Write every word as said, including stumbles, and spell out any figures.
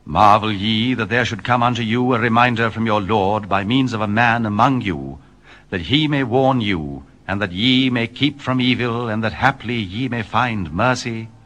Marvel ye that there should come unto you a reminder from your Lord by means of a man among you, that he may warn you, and that ye may keep from evil, and that haply ye may find mercy?